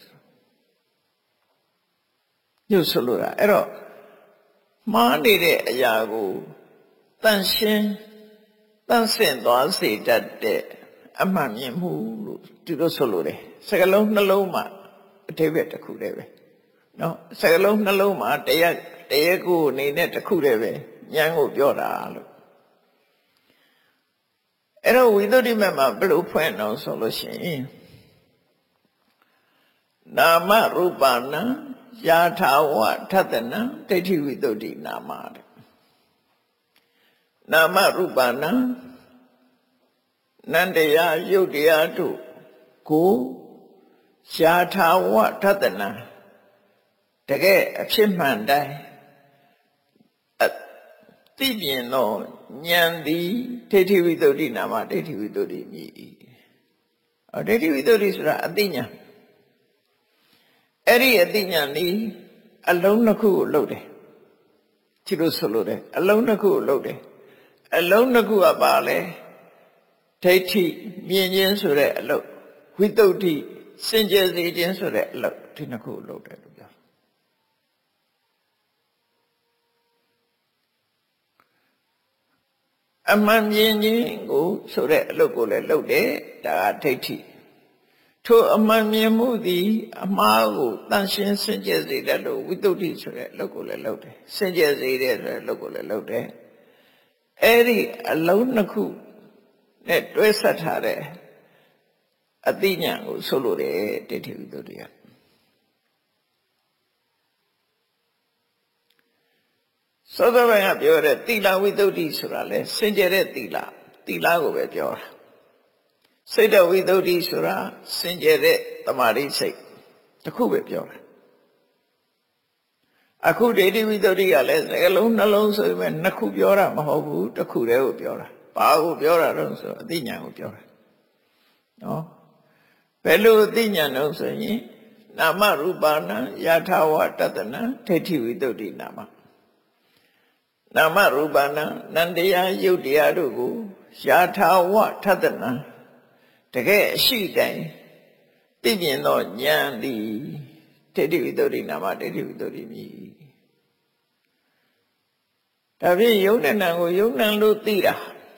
A: ညွှန်ဆိုလို့အဲ့တော့မှားနေတဲ့အရာကိုတန့်ရှင်းတန့်စင်သွားစေတတ်တဲ့အမှန်မြင်မှုလို့သူတို့ဆိုလို့တယ်စကလုံးနှလုံးမှာအထိပ္ပယ်တစ်ခုတည်းပဲနော်စကလုံးနှလုံးမှာတရားကိုအနေနဲ့တစ်ခုတည်းပဲဉာဏ်ကိုပြောတာလို့အဲ့တော့ဝိသုဒ္ဓိမမှာဘယ်လိုဖွင့်အောင်ဆိုလို့ရှိရင်နာမရူပနာယာထာဝထတနာဒိဋ္ဌိဝိသုဒ္ဓိနာမတဲ့နာမရူပနာနန္တရားယုတ်တရားတို့ကိုယာထာဝထတနာတကယ်အဖြစ်မှန်တိုင်းသိမြင်သောဉာဏ်သည်ဒိဋ္ဌိဝိသုဒ္ဓိနာမဒိဋ္ဌိဝိသုဒ္ဓိမြည်ဒိဋ္ဌိဝိသုဒ္ဓိဆိုတာအသိဉာဏ်အဲ့ဒီအသိဉာဏ်នេះအလုံးနှစ်ခုကိုလှုပ်တယ်ဒီလိုဆိုလို့တယ်အလုံးနှစ်ခုကိုလှုပ်တယ်အလုံးနှစ်ခုကပါလဲဒိဋ္ဌိမြင်ခြင်းဆိုတဲ့အလုပ်ဝိသုဒ္ဓိစင်ကြယ်စေခြင်းဆိုတဲ့အလုပ်ဒီနှစ်ခုကိုလှုပ်တယ်လို့ပြောအမှန်မြင်ခြင်းကိုဆိုတဲ့အလုပ်ကိုလည်းလုပ်တယ်ဒါကဒိဋ္ဌိထိုအမှန်မြင်မှုသည်အမှားကိုတန်ရှင်းစင်ကြယ်စေတယ်လို့ဝိသုဒ္ဓိဆိုတဲ့အလုပ်ကိုလည်းလုပ်တယ်စင်ကြယ်စေတဲ့ဆိုတဲ့အလုပ်ကိုလည်းလုပ်တယ်အဲ့ဒီအလုံးနှစ်ခုနဲ့တွဲဆက်ထားတဲ့အသိဉာဏ်ကိုဆိုလိုတယ်ဒိဋ္ဌိဝိသုဒ္ဓိကသောသောပိုင်းကပြောတဲ့သီလဝိသုဒ္ဓိဆိုတာလဲစင်ကြယ်တဲ့သီလကိုပဲပြောတာစိတ်တဝိသုဒ္ဓိဆိုတာစင်ကြယ်တဲ့တမာတိစိတ်တစ်ခုပဲပြောတာအခုဒိဋ္ဌိဝိသုဒ္ဓိကလည်းစကားလုံးနှလုံးဆိုပေမဲ့နှစ်ခုပြောတာမဟုတ်ဘူးတစ်ခုတည်းကိုပြောတာဘာကိုပြောတာတော့ဆိုအသိဉာဏ်ကိုပြောတာနော်ဘယ်လိုအသိဉာဏ်တော့ဆိုရင်နာမရူပနာယာထာဝတတနာဒိဋ္ဌိဝိသုဒ္ဓိနာမနာမရူပနာနန္တရားယုတ်တရားတို့ကိုယာထာဝထတနာတကယ်အရှိတိုင်းသိမြင်သောဉာဏ်သည်ဒိဋ္ဌိဝိသုဒ္ဓိနာမဒိဋ္ဌိဝိသုဒ္ဓိမြည်ဒါဖြင့်ယုံနဲ့နံကိုယုံနံလို့သိတာ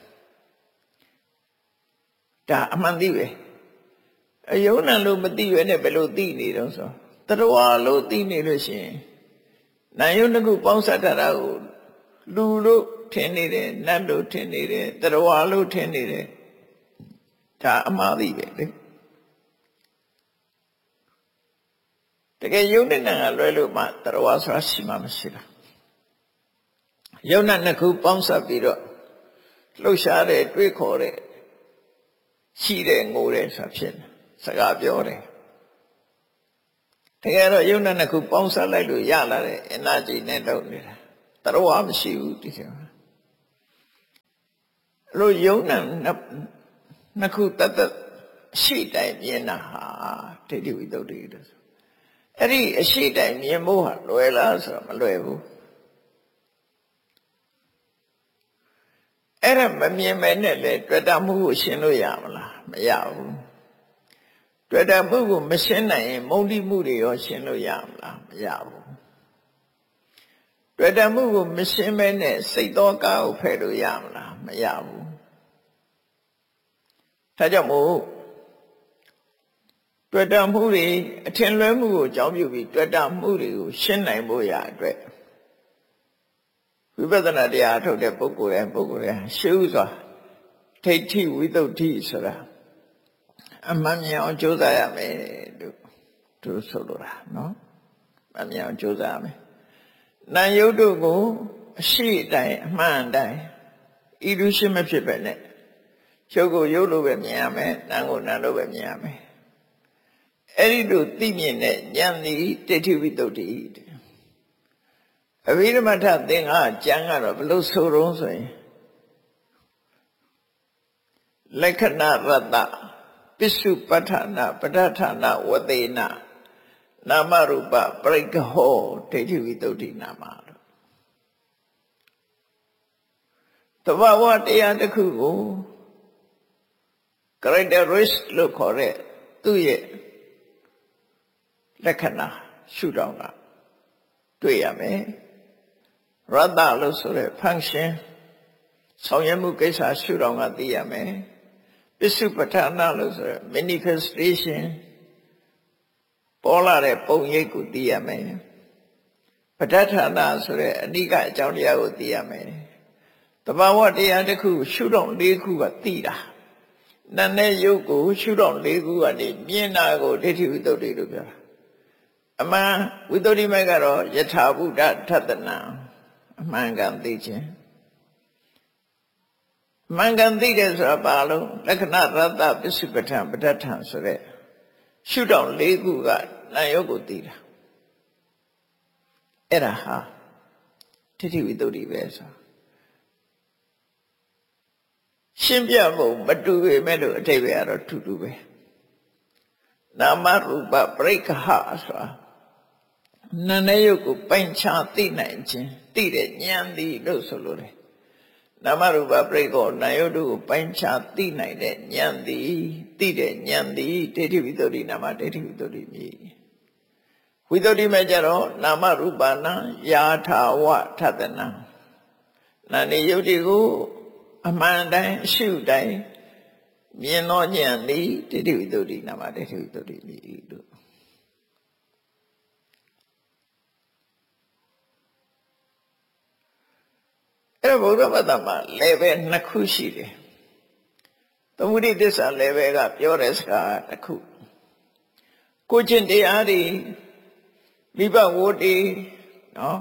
A: ဒါအမှန်သိပဲအယုံနံလို့မသိရနဲ့ဘယ်လိုသိနေတော့ဆိုတရဝလို့သိနေလို့ရှိရင်နာယုံတစ်ခုပေါင်းစပ်တာကိုလူလို့ထင်နေတယ်နတ်လို့ထင်နေတယ်တရဝလို့ထင်နေတယ်ဒါအမှားသိပဲလေတကယ်ယုံနဲ့နံကလွဲလို့မှတရဝဆိုတာရှိမှမရှိတာယုံနဲ့နှစ်ခုပေါင်းစပ်ပြီးတော့လှုပ်ရှားတဲ့တွေးခေါ်တဲ့ရှိတယ်ငိုတယ်ဆိုတာဖြစ်တယ်စကားပြောတယ်တကယ်တော့ယုံနဲ့နှစ်ခုပေါင်းစပ်လိုက်လို့ရလာတဲ့ energy နဲ့လုပ်နေတာတရဝမရှိဘူးဒီလိုလို့ယုံနဲ့နှစ်ခုတတ်ရှိတိုင်းမြင်တာဟာဒိဋ္ဌိဝိသုဒ္ဓိလို့ဆိုအဲ့ဒီအရှိတိုင်းမြင်ဖို့ဟာလွယ်လားဆိုတော့မလွယ်ဘူးအဲ့ဒါမမြင်မဲနဲ့လေတွေ့တာမှုကိုရှင်းလို့ရမလားမရဘူးတွေ့တာမှုကိုမရှင်းနိုင်ရင်မုန်းတိမှုတွေရောရှင်းလို့ရမလားမရဘူးတွေ့တာမှုကိုမရှင်းမဲနဲ့စိတ်တော်ကားကိုဖယ်လို့ရမလားမရဘူးဒါကြောင့်မို့တွေ့တာမှုတွေအထင်လွဲမှုကိုအကြောင်းပြုပြီးတွေ့တာမှုတွေကိုရှင်းနိုင်ဖို့ရအတွက်ဝိပဿနာတရားထုတ်တဲ့ပုဂ္ဂိုလ်ရဲ့ရှေးဥစွာဒိဋ္ဌိဝိသုဒ္ဓိဆိုတာအမှန်မြင်အောင်ကြိုးစားရမယ်လို့သူဆိုလိုတာနော်အမှန်မြင်အောင်ကြိုးစားရမယ်နာယုတ်တို့ကိုအရှိတိုင်းအမှန်တိုင်းဤလူရှိမဖြစ်ပဲနဲ့ရုပ်ကိုရုပ်လိုပဲမြင်ရမယ်နာမ်ကိုနာမ်လိုပဲမြင်ရမယ်အဲ့ဒီလိုသိမြင်တဲ့ဉာဏ်သည်ဒိဋ္ဌိဝိသုဒ္ဓိအဘိဓမ္မထသင်္ဃကျမ်းကတော့ဘယ်လိုဆိုတော့ဆိုရင်လက္ခဏာရတ္တပစ္စုပ္ပထာနာပဋ္ဌာနာဝတေနနာမရူပပရိက္ခဟောဒိဋ္ဌိဝိသုဒ္ဓိနာမလို့သဘာဝတရားတစ်ခုကို characteristic လို့ခေါ်တဲ့သူ့ရဲ့လက္ခဏာရှုထောင့်ကတွေ့ရမယ်ရတ္တလို့ဆိုတဲ့ function ဆောင်ရွက်မှုကိစ္စရှုထောင့်ကသိရမယ်ပစ္စုပ္ပထာနာလို့ဆိုတဲ့ manifestation ပေါ်လာတဲ့ပုံရိပ်ကိုသိရမယ်ပဋ္ဌာနာဆိုတဲ့အနိကအကြောင်းတရားကိုသိရမယ်တဘာဝတရားတစ်ခုရှုထောင့်၄ခုကသိတာနာနဲ့ယုတ်ကိုရှုထောင့်၄ခုကနေမြင်တာကိုဒိဋ္ဌိဝိသုဒ္ဓိလို့ပြောတာအမှန်ဝိသုဒ္ဓိမဲ့ကတော့ယထာဘုဒ္ဓထတနာအမှန်ကန်သိခြင်းအမှန်ကန်သိတယ်ဆိုတာဘာလို့လက္ခဏာရတ္တပစ္စုပ္ပထံပဋ္ဌာန်ဆိုတဲ့ရှုထောင့်၄ခုကနာယုတ်ကိုသိတာအဲ့ဒါဟာဒိဋ္ဌိဝိသုဒ္ဓိပဲဆိုရှင်းပြဖို့မတူပေမဲ့လို့အတိတ်ပဲကတော့တူတူပဲနာမရူပပရိက္ခဟဆိုတာနာနဲ့ယုတ်ကိုပိုင်ခြားသိနိုင်ခြင်းသိတဲ့ဉာဏ်သည်လို့ဆိုလိုတယ်နာမရူပပရိက္ခဟနာယုတ်တို့ကိုပိုင်ခြားသိနိုင်တဲ့ဉာဏ်သည်သိတဲ့ဉာဏ်သည်ဒိဋ္ဌိဝိသုဒ္ဓိနာမဒိဋ္ဌိဝိသုဒ္ဓိမြည်ဝိသုဒ္ဓိမဲ့ကြတော့နာမရူပနာယာထာဝထတနာနာနေယုတ်တွေကိုအမှန်တိုင်းအရှုတိုင်းမြင်သောဉာဏ်သည်ဒိဋ္ဌိဝိသုဒ္ဓိနာမဒိဋ္ဌိဝိသုဒ္ဓိမြည်လို့အဲ့ဘုရားဘာသာမှာ level 2ခုရှိတယ်သမုဒိသစ္စာ level ကပြောတဲ့စကားတစ်ခုကိုကျင့်တရားတွေမိဘဝတ္တိနော်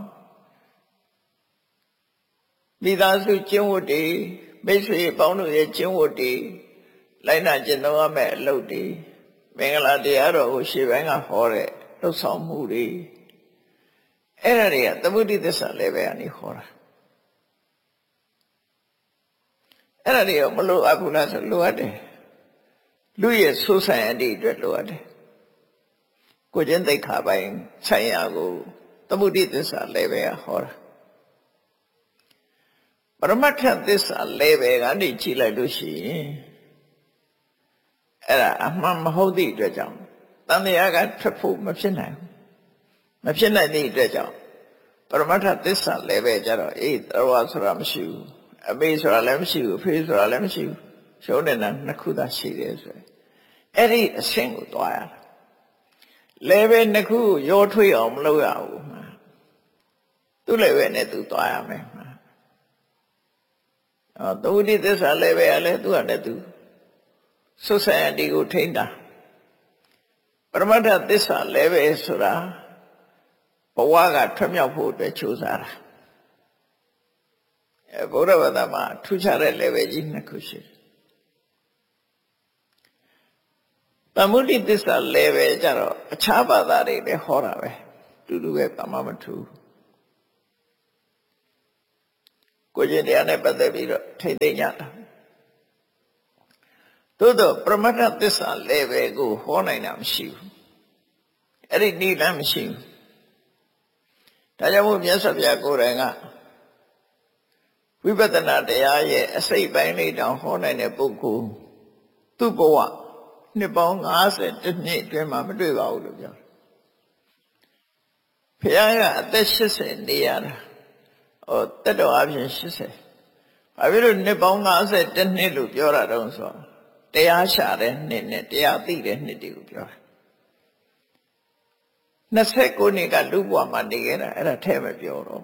A: မိသားစုကျင့်ဝတ်တွေမိတ်ဆွေပေါင်းတို့ရဲ့ကျင့်ဝတ်တွေလိုက်နာကျင့်သုံးရမယ့်အလုပ်တွေမင်္ဂလာတရားတော်ကိုရှေ့ပိုင်းကဟောတဲ့လှုပ်ဆောင်မှုတွေအဲ့ဒါတွေကသမုဒိသစ္စာ level ကနေဟောတာအဲ့ဒါတွေကမလိုအပ်ဘူးလားဆိုလိုအပ်တယ်လူရဲ့ဆိုးဆိုင်အတိအတွက်လိုအပ်တယ်ကိုကျင့်သိက္ခာပိုင်းဆိုင်ရာကိုသမုဒိသစ္စာ level ကဟောတာပရမတ္ထသစ္စာ level ကနေကြည့်လိုက်လို့ရှိရင်အဲ့ဒါအမှန်မဟုတ်သည့်အတွက်ကြောင့်တန်တရားကထွက်ဖို့မဖြစ်နိုင်ဘူးမဖြစ်နိုင်သည့်အတွက်ကြောင့်ပရမတ္ထသစ္စာ level ကြတော့တော်ဆိုတာမရှိဘူးအမေဆိုတာလည်းမရှိဘူးအဖေဆိုတာလည်းမရှိဘူးရှုံးနေတာနှစ်ခုသာရှိတယ်ဆိုရင်အဲ့ဒီအဆင့်ကိုသွားရတာ level နှစ်ခုကိုရောထွေးအောင်မလုပ်ရဘူးသူ့ level နဲ့သူသွားရမယ်သမုဒိသစ္စာ level ကလည်းသူ့ဟာနဲ့သူဆုတ်ဆိုင်အတိကိုထိန်းတာပရမတ္ထသစ္စာ level ဆိုတာဘဝကထွက်မြောက်ဖို့အတွက်ကြိုးစားတာဘုရားဘာသာမှာထူးခြားတဲ့ level ကြီးနှစ်ခုရှိတယ်သမုဒိသစ္စာ level ကြတော့အခြားဘာသာတွေလည်းဟောတာပဲတူတူပဲဘာမှမထူးကိုကျင့်တရားနဲ့ပတ်သက်ပြီးတော့ထိမ့်သိမ့်ကြတာသို့တော့ပရမတ္ထသစ္စာ level ကိုဟောနိုင်တာမရှိဘူးအဲ့ဒီနည်းလမ်းမရှိဘူးဒါကြောင့်မို့မြတ်စွာဘုရားကိုယ်တိုင်ကဝိပဿနာတရားရဲ့အစိတ်ပိုင်းလေးတောင်ဟောနိုင်တဲ့ပုဂ္ဂိုလ်သူ့ဘဝနှစ်ပေါင်း50နှစ်အတွင်းမှာမတွေ့ပါဘူးလို့ပြောတယ်ဘုရားကအသက်80နေရတာတက်တော်အပြင်80ဘာဖြစ်လို့နှစ်ပေါင်း50နှစ်လို့ပြောတာတော့ဆိုတရားရှာတဲ့နှစ်နဲ့တရားသိတဲ့နှစ်တွေကိုပြောတာ29နှစ်ကလူ့ဘဝမှာနေခဲ့တာအဲ့ဒါထဲမပြောတော့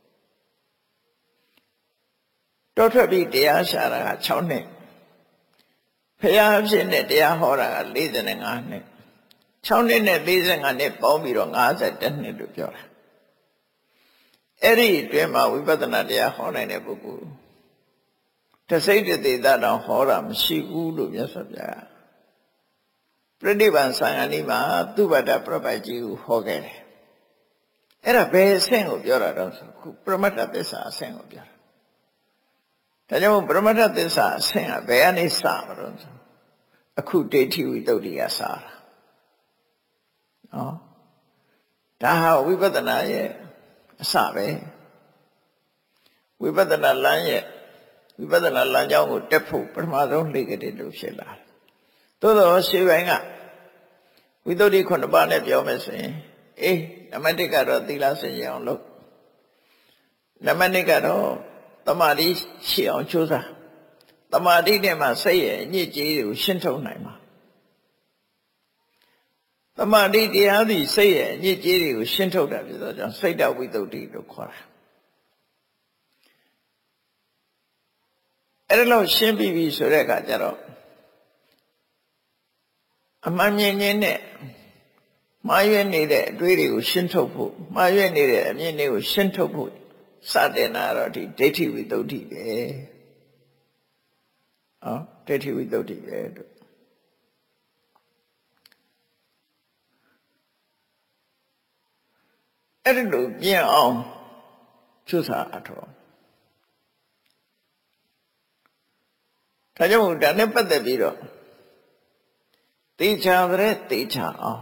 A: တောထွက်ပြီးတရားရှာတာက6နှစ်ဖရာအဖြစ်နဲ့တရားဟောတာက45နှစ်6နှစ်နဲ့45နှစ်ပေါင်းပြီးတော့51နှစ်လို့ပြောတာအဲ့ဒီအတွင်းမှာဝိပဿနာတရားဟောနိုင်တဲ့ပုဂ္ဂိုလ်တစိတ်တသေးတာတောင်ဟောတာမရှိဘူးလို့မြတ်စွာဘုရားပြိဋိဘံဆံဃာနီးမှာသူဘဒပြပိုက်ကြီးကိုဟောခဲ့တယ်အဲ့ဒါဘယ်အဆင့်ကိုပြောတာတော့ဆိုခုပရမတ္ထသစ္စာအဆင့်ကိုပြောတာဒါကြောင့်ပရမတ္ထသစ္စာအဆင့်ကဘယ်ကနေစမလို့ဆိုအခုဒိဋ္ဌိဝိတ္တုကစတာနော်ဒါဟာဝိပဿနာရဲ့အစပဲဝိပဿနာလမ်းရဲ့ဝိပဿနာလမ်းကြောင်းကိုတက်ဖို့ပထမဆုံးလေ့ကြတယ်လို့ဖြစ်လာတယ်သို့တော်ရှေးပိုင်းကဝိတ္တု9ပါးနဲ့ပြောမယ်ဆိုရင်နံပါတ်1ကတော့သီလစင်ကြအောင်လုပ်နံပါတ်2ကတော့သမာဓိရှိအောင်ကြိုးစားသမာဓိနဲ့မှစိတ်ရဲ့အညစ်အကြေးတွေကိုရှင်းထုတ်နိုင်မှာသမာဓိတရားသည်စိတ်ရဲ့အညစ်အကြေးတွေကိုရှင်းထုတ်တာဖြစ်သောကြောင့်စိတ်တဝိတ္တုလို့ခေါ်တာအဲ့ဒါလို့ရှင်းပြီးပြီဆိုတဲ့အခါကျတော့အမှန်မြင်ခြင်းနဲ့မှားရွေးနေတဲ့အတွေးတွေကိုရှင်းထုတ်ဖို့မှားရွေးနေတဲ့အမြင်တွေကိုရှင်းထုတ်ဖို့စတင်တာတော့ဒီဒိဋ္ဌိဝိတ္တုပဲဒိဋ္ဌိဝိတ္တုပဲတို့အဲ့ဒါလို့ပြင်အောင်ကျူးစာအထောဒါကြောင့်ဒါနဲ့ပတ်သက်ပြီးတော့တေချာတဲ့တေချာအောင်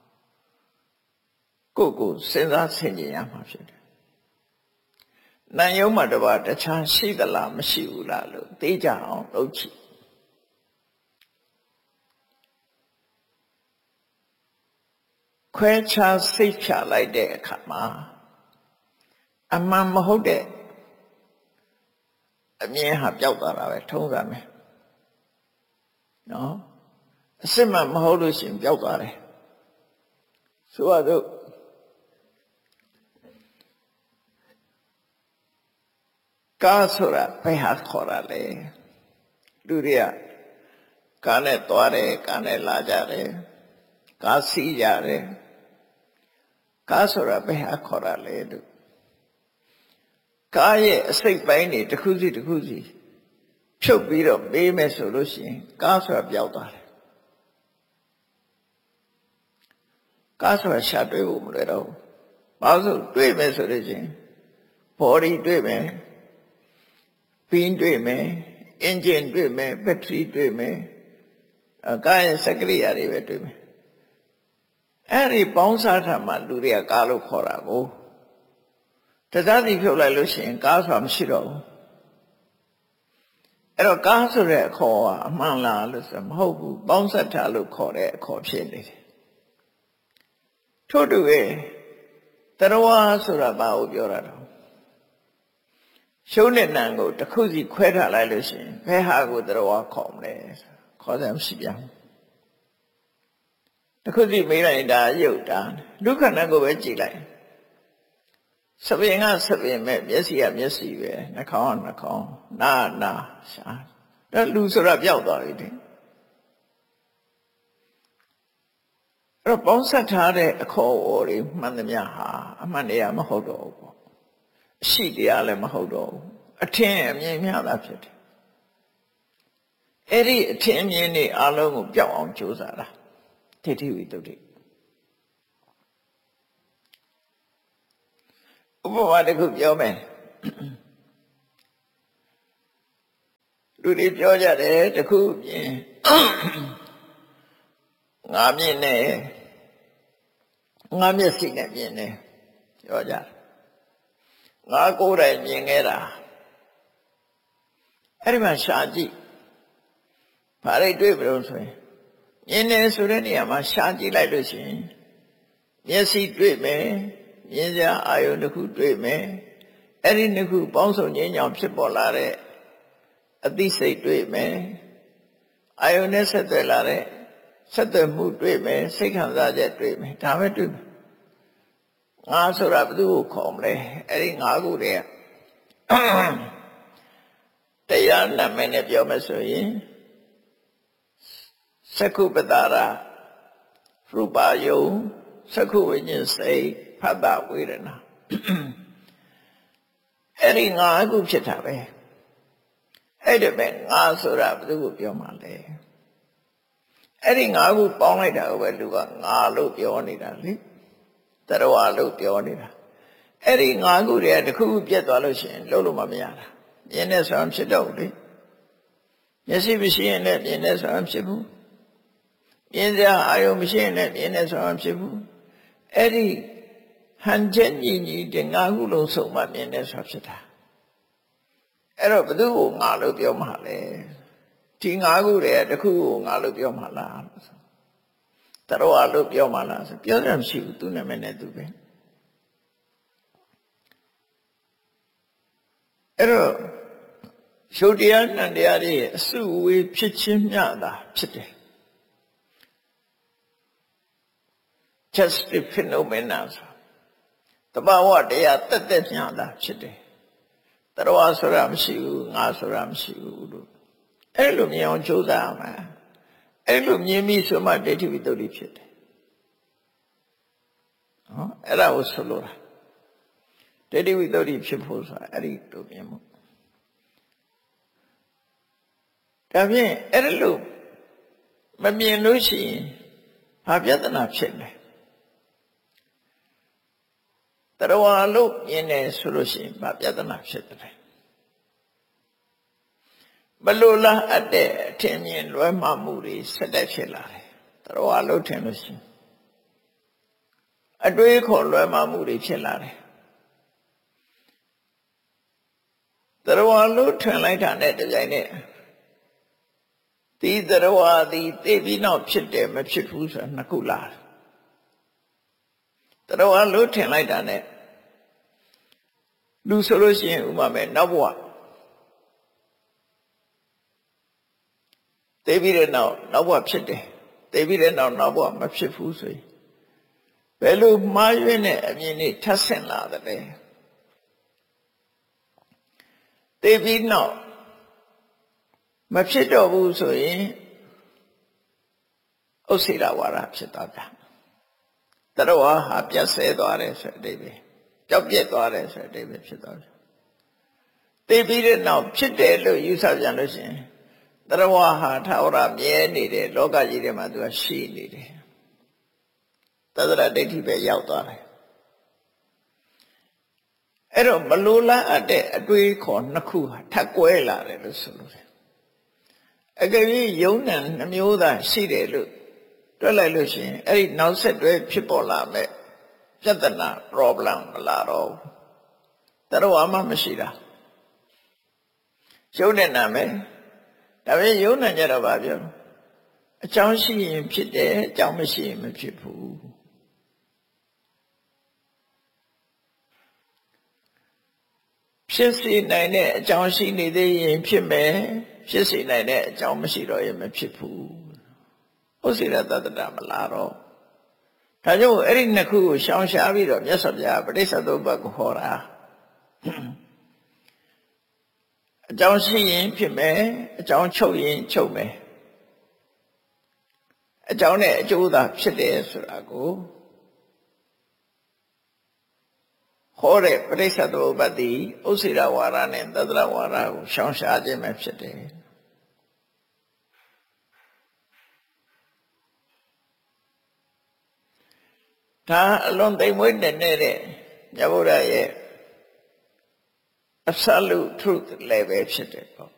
A: ကိုစဉ်းစားဆင်ခြင်ရမှာဖြစ်တယ်။နာယုံမှာတပါတခြားရှိသလားမရှိဘူးလားလို့တေချာအောင်လုပ်ချင်ခွဲခြားစိတ်ဖြာလိုက်တဲ့အခါမှာအမှန်မဟုတ်တဲ့အမြင်ဟာပျောက်သွားတာပဲထုံးစံပဲနော်အစစ်မှမဟုတ်လို့ရှိရင်ပျောက်သွားတယ်ဆိုတော့ကားဆိုတာဘယ်ဟာခေါ်တာလဲလူတွေကကားနဲ့သွားတယ်ကားနဲ့လာကြတယ်ကားစီးကြတယ်ကားဆိုတာဘယ်ဟာခေါ်တာလဲလို့ကားရဲ့အစိတ်ပိုင်းတွေတစ်ခုစီတစ်ခုစီဖြုတ်ပြီးတော့ပေးမယ်ဆိုလို့ရှိရင်ကားဆိုတာပျောက်သွားတယ်ကားဆိုတာရှာတွေ့ဖို့မလွယ်တော့ဘူးဘာလို့တွေ့မယ်ဆိုလို့ရှိရင် body တွေ့မယ်ပင်းတွေ့မယ် engine တွေ့မယ် battery တွေ့မယ်ကားရဲ့စက်ကရိယာတွေပဲတွေ့မယ်အဲ့ဒီပေါင်းစားထားမှလူတွေကကားလို့ခေါ်တာကိုတစားစီဖြုတ်လိုက်လို့ရှိရင်ကားဆိုတာမရှိတော့ဘူးအဲ့တော့ကားဆိုတဲ့အခေါ်ကအမှန်လားလို့ဆိုမဟုတ်ဘူးပေါင်းဆက်ထားလို့ခေါ်တဲ့အခေါ်ဖြစ်နေတယ်ထို့တူရဲ့တရားဆိုတာဘာကိုပြောတာတော့ရှုံးတဲ့နံကိုတစ်ခုစီခွဲထားလိုက်လို့ရှိရင်ဘယ်ဟာကိုတရားခေါ်မလဲခေါ်တယ်မရှိပြန်တစ်ခုစီမေးလိုက်တာရုပ်တာဒုက္ခနာကိုပဲကြည်လိုက်စပင်ကစပင်မဲ့မျက်စိကမျက်စိပဲနှာခေါင်းကနှာခေါင်းနာနာရှာဒါလူဆိုတာပျောက်သွားပြီတဲ့အဲ့တော့ပေါင်းဆက်ထားတဲ့အခေါ်အဝေါ်တွေမှန်သမျှဟာအမှန်တရားမဟုတ်တော့ဘူးပေါ့အရှိတရားလည်းမဟုတ်တော့ဘူးအထင်အမြင်များတာဖြစ်တယ်အဲ့ဒီအထင်အမြင်တွေအလုံးကိုပျောက်အောင်ကြိုးစားတာဒိဋ္ဌိဝိတ္တုဥပမာတစ်ခုပြောမယ်လူတွေပြောကြတယ်တစ်ခုပြင်ငါမြင်နေငါမျက်စိနဲ့မြင်နေပြောကြငါကိုယ်တိုင်မြင်ခဲ့တာအဲ့ဒီမှာရှာကြည့်ဘာတွေတွေ့မလို့ဆိုရင်မြင်နေဆိုတဲ့နေရာမှာရှာကြည့်လိုက်လို့ရှိရင်မျက်စိတွေ့မယ်မြင်စရာအာယုန်တစ်ခုတွေ့မယ်အဲ့ဒီနှစ်ခုပေါင်းစုံခြင်းကြောင့်ဖြစ်ပေါ်လာတဲ့အသိစိတ်တွေ့မယ်အာယုန်နဲ့ဆက်သွယ်လာတဲ့ဆက်သွယ်မှုတွေ့မယ်စိတ်ခံစားချက်တွေ့မယ်ဒါပဲတွေ့မယ်ငါဆိုတာဘယ်သူ့ကိုခေါ်မလဲအဲ့ဒီငါးခုတည်းတရားနာမည်နဲ့ပြောမယ်ဆိုရင်သက္ခုပတာရရူပယုံသက္ခုဝိညာဉ်စိတ်ဖတ်တာဝေဒနာအဲ့ဒီငါးခုဖြစ်တာပဲအဲ့ဒါပဲငါဆိုတာဘယ်သူ့ကိုပြောမှလဲအဲ့ဒီငါးခုပေါင်းလိုက်တာကိုပဲလူကငါလို့ပြောနေတာလေတရဝလို့ပြောနေတာအဲ့ဒီငါးခုတည်းကတစ်ခုခုပြတ်သွားလို့ရှိရင်လုံးလို့မရတာမြင်တဲ့ဆိုရင်ဖြစ်တော့လေမျက်စိမရှိရင်လည်းမြင်တဲ့ဆိုရင်ဖြစ်ဘူးမြင်စရာအာယုံမရှိရင်လည်းမြင်တဲ့ဆိုရင်ဖြစ်ဘူးအဲ့ဒီဟန်ချက်ညီညီတဲ့ငါးခုလုံးစုံမှမြင်တဲ့ဆိုဖြစ်တာအဲ့တော့ဘယ်သူ့ကိုငါလို့ပြောမှလဲဒီငါးခုတည်းကတစ်ခုကိုငါလို့ပြောမှလားတရဝလို့ပြောမှလားဆိုပြောရမရှိဘူးသူ့နာမည်နဲ့သူပဲအဲ့တော့ရှုပ်တရားနံတရားတွေအစုဝေးဖြစ်ချင်းမျှတာဖြစ်တယ် just a phenomena တဘာဝတရားတက်တက်မျှတာဖြစ်တယ်တရဝဆိုတာမရှိဘူးငါဆိုတာမရှိဘူးလို့အဲ့လိုမြင်အောင်ကြိုးစားရမှာအဲ့လိုမြင်ပြီးဆိုမှဒိဋ္ဌိဝိတ္တုဖြစ်တယ်နော်အဲ့ဒါကိုဆိုလိုတာဒိဋ္ဌိဝိတ္တုဖြစ်ဖို့ဆိုတာအဲ့ဒီလိုမြင်မှုဒါဖြင့်အဲ့လိုမမြင်လို့ရှိရင်ဘာပြဿနာဖြစ်လဲတရဝလို့မြင်တယ်ဆိုလို့ရှိရင်ဘာပြဿနာဖြစ်တယ်ဘလို့လားအတဲ့အထင်မြင်လွဲမှားမှုတွေဆက်တက်ဖြစ်လာတယ်တရဝလို့ထင်လို့ရှိရင်အတွေးခေါ်လွဲမှားမှုတွေဖြစ်လာတယ်တရဝလို့ထင်လိုက်တာနဲ့တပြိုင်နက်ဒီတရဝသည်သိပြီးနောက်ဖြစ်တယ်မဖြစ်ဘူးဆိုတာနှစ်ခုလာတရဝလို့ထင်လိုက်တာနဲ့လူဆိုလို့ရှိရင်ဥပမာပဲနောက်ဘဝသိပြီးတဲ့နောက်ဘဝဖြစ်တယ်သိပြီးတဲ့နောက်ဘဝမဖြစ်ဘူးဆိုရင်ဘယ်လိုမှားယွင်းတဲ့အမြင်တွေထပ်ဆင့်လာတယ်လဲသိပြီးနောက်မဖြစ်တော့ဘူးဆိုရင်ဥစ္စေတဝါဒဖြစ်သွားတာတရဝဟာပြတ်ဆဲသွားတယ်ဆိုတဲ့အဓိပ္ပာယ်ကြောက်ပြက်သွားတယ်ဆိုတဲ့အဓိပ္ပာယ်ဖြစ်သွားတယ်သိပြီးတဲ့နောက်ဖြစ်တယ်လို့ယူဆပြန်လို့ရှိရင်တရဝဟာထာဝရမြဲနေတယ်လောကကြီးထဲမှာသူကရှိနေတယ်သဒ္ဒရာဒိဋ္ဌိပဲရောက်သွားတယ်အဲ့တော့မလိုလားအပ်တဲ့အတွေးခေါ်နှစ်ခုဟာထပ်ကွဲလာတယ်လို့ဆိုလို့တယ်အကယ်၍ယုံနံနှမျိုးသာရှိတယ်လို့တွက်လိုက်လို့ရှိရင်အဲ့ဒီနောက်ဆက်တွဲဖြစ်ပေါ်လာမဲ့ပြဿနာ problem မလာတော့တရဝမှမရှိတာယုံတဲ့နာမယ်ဒါပေမဲ့ယုံနံကြတော့ဗာပြောအကြောင်းရှိရင်ဖြစ်တယ်အကြောင်းမရှိရင်မဖြစ်ဘူးဖြစ်စေနိုင်တဲ့အကြောင်းရှိနေသေးရင်ဖြစ်မယ်ဖြစ်စေနိုင်တဲ့အကြောင်းမရှိတော့ရင်မဖြစ်ဘူးဥစ္စေတသတ္တမလာတော့ဒါကြောင့်အဲ့ဒီနှစ်ခုကိုရှောင်ရှားပြီးတော့မြတ်စွာဘုရားပဋိစ္စသမုပ္ပါဒ်ကိုဟောတာအကြောင်းရှိရင်ဖြစ်မယ်အကြောင်းချုပ်ရင်ချုပ်မယ်အကြောင်းနဲ့အကျိုးသာဖြစ်တယ်ဆိုတာကိုဟောတဲ့ပဋိစ္စသမုပ္ပါဒ်ဒီဥစ္စေတဝါဒနဲ့သတ္တရဝါဒကိုရှောင်ရှားခြင်းပဲဖြစ်တယ်ဒါအလွန်သိမ်မွေ့နေတဲ့မြတ်ဗုဒ္ဓရဲ့ absolute truth level ဖြစ်တယ်ပေါ့